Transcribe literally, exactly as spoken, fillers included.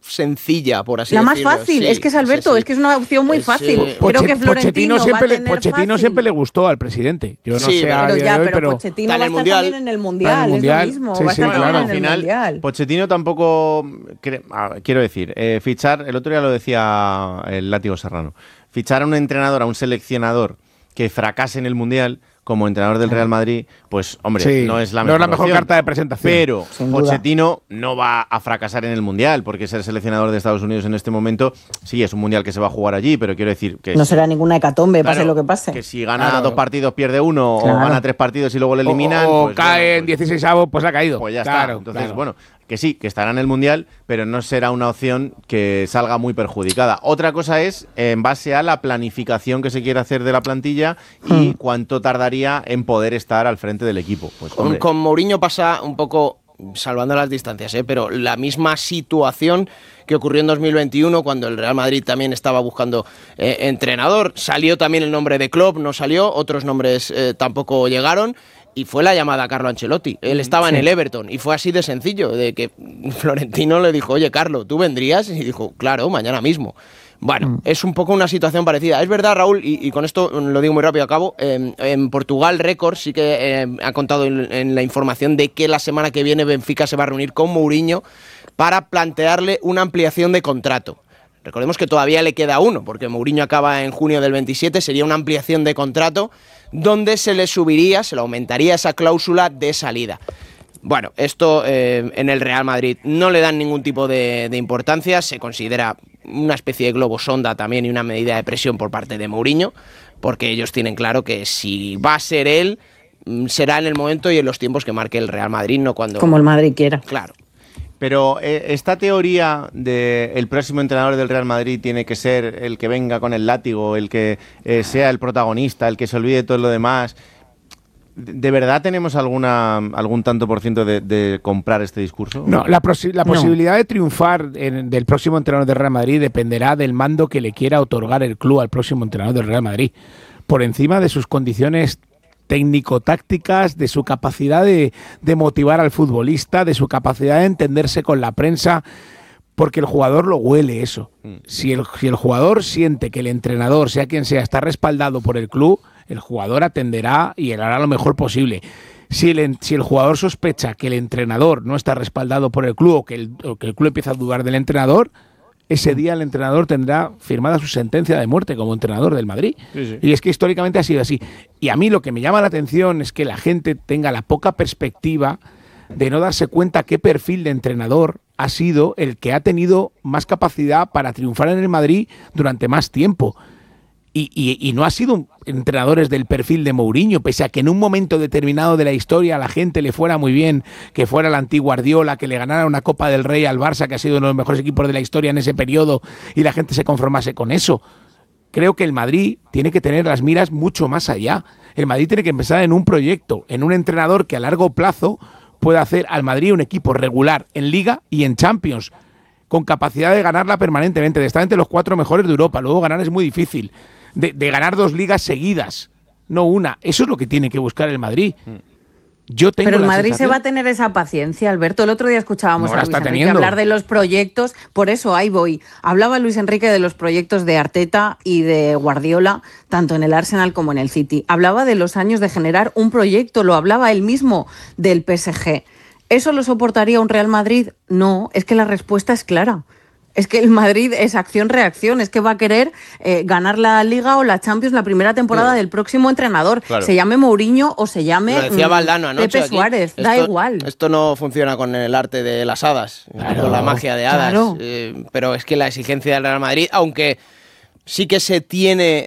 sencilla, por así la decirlo. La más fácil, sí, es que es Alberto, sí, sí. es que es una opción muy es, fácil. eh, Creo que Florentino Pochettino siempre, va a tener Pochettino fácil. siempre le gustó al presidente. Yo no sí, sé pero, a pero día ya, de hoy, pero pero Pochettino en va a el estar mundial, también en el mundial, el mundial, es lo mismo. sí, va a sí, estar claro. también Al en el final, mundial. Pochettino tampoco, cre- a ver, quiero decir, eh, fichar, el otro día lo decía el Látigo Serrano, fichar a un entrenador, a un seleccionador que fracase en el mundial como entrenador del Real Madrid, pues hombre, sí, no es la no mejor, es la mejor opción, carta de presentación. Pero Sin Pochettino no va a fracasar en el mundial, porque ser seleccionador de Estados Unidos en este momento, sí, es un mundial que se va a jugar allí, pero quiero decir que No si, será ninguna hecatombe, claro, pase lo que pase. que si gana Claro. dos partidos pierde uno, Claro. o gana tres partidos y luego le eliminan, o, o pues, cae bueno, en pues, dieciséis avos, pues ha caído. pues ya claro, está. Entonces, claro. bueno, que sí, que estará en el Mundial, pero no será una opción que salga muy perjudicada. Otra cosa es en base a la planificación que se quiere hacer de la plantilla y Hmm. cuánto tardaría en poder estar al frente del equipo. Pues, Con, hombre, con Mourinho pasa un poco, salvando las distancias, ¿eh? pero la misma situación que ocurrió en dos mil veintiuno, cuando el Real Madrid también estaba buscando eh, entrenador. Salió también el nombre de Klopp, no salió, otros nombres eh, tampoco llegaron. Y fue la llamada a Carlo Ancelotti. Él estaba sí. en el Everton y fue así de sencillo, de que Florentino le dijo, oye, Carlo, ¿tú vendrías? Y dijo, claro, mañana mismo. Bueno, mm. es un poco una situación parecida. Es verdad, Raúl, y, y con esto lo digo muy rápido a cabo, eh, en Portugal Records sí que eh, ha contado en, en la información de que la semana que viene Benfica se va a reunir con Mourinho para plantearle una ampliación de contrato. Recordemos que todavía le queda uno, porque Mourinho acaba en junio del veintisiete, sería una ampliación de contrato donde se le subiría, se le aumentaría esa cláusula de salida. Bueno, esto eh, en el Real Madrid no le dan ningún tipo de, de importancia, se considera una especie de globo sonda también y una medida de presión por parte de Mourinho, porque ellos tienen claro que si va a ser él, será en el momento y en los tiempos que marque el Real Madrid, no cuando... Como el Madrid quiera. Claro. Pero eh, esta teoría de el próximo entrenador del Real Madrid tiene que ser el que venga con el látigo, el que eh, sea el protagonista, el que se olvide todo lo demás. ¿De verdad tenemos alguna algún tanto por ciento de, de comprar este discurso? No, la, posi- la No. posibilidad de triunfar en, del próximo entrenador del Real Madrid dependerá del mando que le quiera otorgar el club al próximo entrenador del Real Madrid, por encima de sus condiciones técnico-tácticas, de su capacidad de, de motivar al futbolista, de su capacidad de entenderse con la prensa, porque el jugador lo huele eso. Si el, si el jugador siente que el entrenador, sea quien sea, está respaldado por el club, el jugador atenderá y él hará lo mejor posible. Si el, si el jugador sospecha que el entrenador no está respaldado por el club o que el, o que el club empieza a dudar del entrenador, ese día el entrenador tendrá firmada su sentencia de muerte como entrenador del Madrid. Sí, sí. Y es que históricamente ha sido así. Y a mí lo que me llama la atención es que la gente tenga la poca perspectiva de no darse cuenta qué perfil de entrenador ha sido el que ha tenido más capacidad para triunfar en el Madrid durante más tiempo. Y, y, y no ha sido entrenadores del perfil de Mourinho, pese a que en un momento determinado de la historia a la gente le fuera muy bien, que fuera el antiguo Guardiola, que le ganara una Copa del Rey al Barça, que ha sido uno de los mejores equipos de la historia en ese periodo, y la gente se conformase con eso. Creo que el Madrid tiene que tener las miras mucho más allá. El Madrid tiene que empezar en un proyecto, en un entrenador que a largo plazo pueda hacer al Madrid un equipo regular en Liga y en Champions, con capacidad de ganarla permanentemente, de estar entre los cuatro mejores de Europa. Luego ganar es muy difícil. De, de ganar dos ligas seguidas, no una. Eso es lo que tiene que buscar el Madrid. Yo tengo Pero el la Madrid sensación... se va a tener esa paciencia, Alberto. El otro día escuchábamos No, a la Luis está Enrique teniendo. hablar de los proyectos, por eso ahí voy. Hablaba Luis Enrique de los proyectos de Arteta y de Guardiola, tanto en el Arsenal como en el City. Hablaba de los años de generar un proyecto, lo hablaba él mismo del P S G. ¿Eso lo soportaría un Real Madrid? No, es que la respuesta es clara. Es que el Madrid es acción-reacción, es que va a querer eh, ganar la Liga o la Champions la primera temporada sí. del próximo entrenador. Claro. Se llame Mourinho o se llame Lo decía Valdano anoche, Pepe aquí. Suárez, esto, da igual. Esto no funciona con el arte de las hadas, claro, con la magia de hadas. Claro. Eh, pero es que la exigencia del Real Madrid, aunque sí que se tiene